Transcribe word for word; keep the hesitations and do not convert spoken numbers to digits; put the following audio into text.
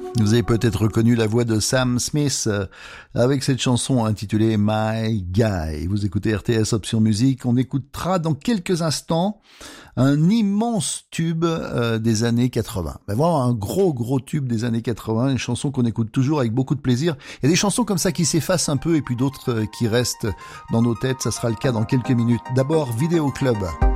Vous avez peut-être reconnu la voix de Sam Smith euh, avec cette chanson intitulée My Guy. Vous écoutez R T S Option Musique. On écoutera dans quelques instants un immense tube euh, des années quatre-vingts. Ben voilà, un gros gros tube des années quatre-vingts, une chanson qu'on écoute toujours avec beaucoup de plaisir. Il y a des chansons comme ça qui s'effacent un peu et puis d'autres euh, qui restent dans nos têtes. Ça sera le cas dans quelques minutes. D'abord, Vidéo Club.